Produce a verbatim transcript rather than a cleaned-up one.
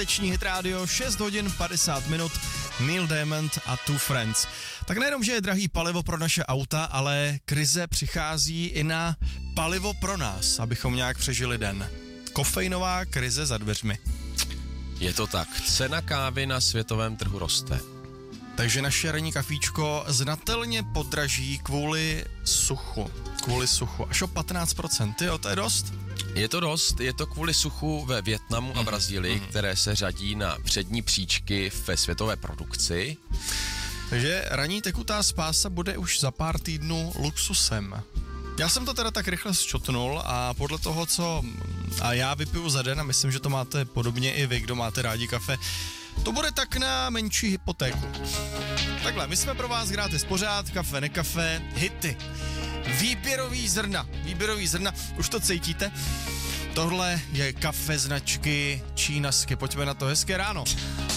Teční Hit Radio, šest hodin padesát minut, Neil Diamond a Two Friends. Tak nejenom, že je drahý palivo pro naše auta, ale krize přichází i na palivo pro nás, abychom nějak přežili den. Kofeinová krize za dveřmi. Je to tak, cena kávy na světovém trhu roste. Takže naše ranní kafíčko znatelně podraží kvůli suchu. Kvůli suchu. Až o patnáct procent, jo, to je dost? Je to dost, je to kvůli suchu ve Vietnamu a Brazílii, mm. které se řadí na přední příčky ve světové produkci. Takže ranní tekutá spása bude už za pár týdnů luxusem. Já jsem to teda tak rychle zčotnul a podle toho, co a já vypiju za den, a myslím, že to máte podobně i vy, kdo máte rádi kafe, to bude tak na menší hypotéku. Takhle, my jsme pro vás gratis pořád, kafe, nekafe, hity. Výběrový zrna, výběrový zrna, už to cítíte? Tohle je kafe značky Čínasky, pojďme na to, hezké ráno.